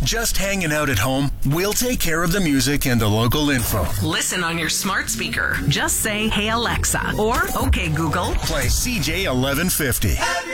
just hanging out at home? We'll take care of the music and the local info. Listen on your smart speaker. Just say, "Hey Alexa," or "Okay Google." Play CJ 1150.